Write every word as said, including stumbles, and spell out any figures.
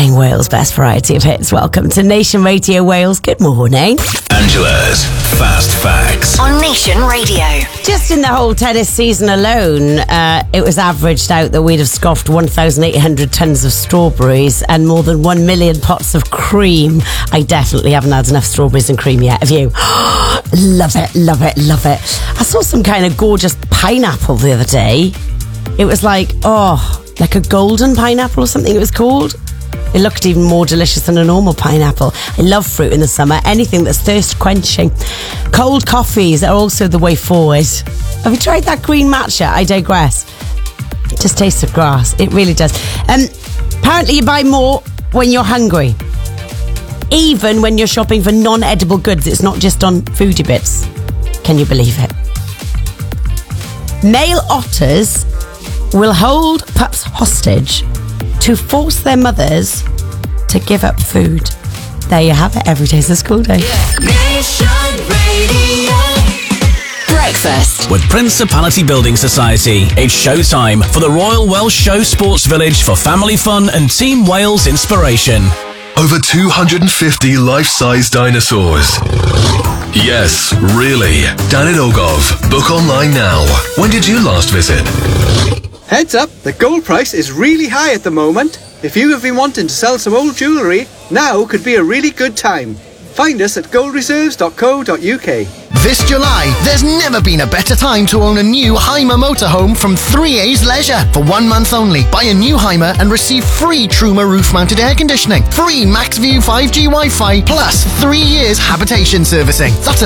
Playing Wales' best variety of hits. Welcome to Nation Radio Wales. Good morning. Angela's Fast Facts on Nation Radio. Just in the whole tennis season alone, uh, it was averaged out that we'd have scoffed one thousand eight hundred tonnes of strawberries and more than one million pots of cream. I definitely haven't had enough strawberries and cream yet, have you? Love it, love it, love it. I saw some kind of gorgeous pineapple the other day. It was like, oh, like a golden pineapple or something it was called. It looked even more delicious than a normal pineapple. I love fruit in the summer. Anything that's thirst quenching. Cold coffees are also the way forward. Have you tried that green matcha? I digress. It just tastes of grass. It really does. Um, apparently you buy more when you're hungry. Even when you're shopping for non-edible goods. It's not just on foodie bits. Can you believe it? Male otters will hold pups hostage to force their mothers to give up food. There you have it. Every day's a school day. Nation Radio. Breakfast with Principality Building Society. It's showtime for the Royal Welsh Show Sports Village for family fun and Team Wales inspiration. Over two hundred fifty life-size dinosaurs. Yes, really. Danid Ogov. Book online now. When did you last visit? Heads up, the gold price is really high at the moment. If you have been wanting to sell some old jewellery, now could be a really good time. Find us at gold reserves dot co dot uk. This July, there's never been a better time to own a new Hymer motorhome from three A's Leisure. For one month only, buy a new Hymer and receive free Truma roof-mounted air conditioning, free MaxView five G Wi-Fi, plus three years habitation servicing. That's